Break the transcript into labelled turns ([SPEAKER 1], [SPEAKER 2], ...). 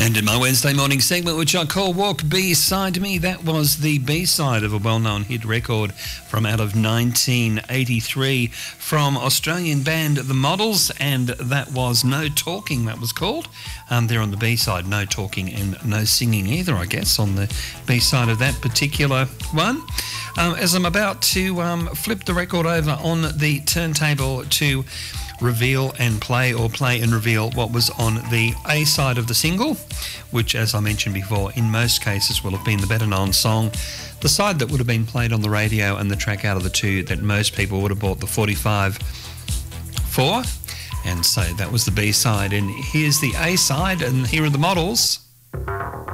[SPEAKER 1] And in my Wednesday morning segment, which I call Walk B-Side Me, that was the B-side of a well-known hit record from out of 1983 from Australian band The Models, and that was No Talking, that was called. They're on the B-side, no talking and no singing either, I guess, on the B-side of that particular one. As I'm about to flip the record over on the turntable to reveal and play, or play and reveal what was on the A side of the single, which, as I mentioned before, in most cases will have been the better known song, the side that would have been played on the radio, and the track out of the two that most people would have bought the 45 for. And so that was the B side, and here's the A side, and here are the Models.